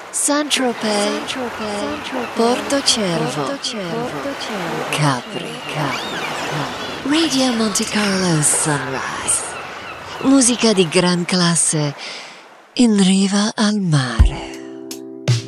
Saint-Tropez, Porto Cervo, Capri, Radio Monte Carlo Sunrise. Musica di gran classe in riva al mare.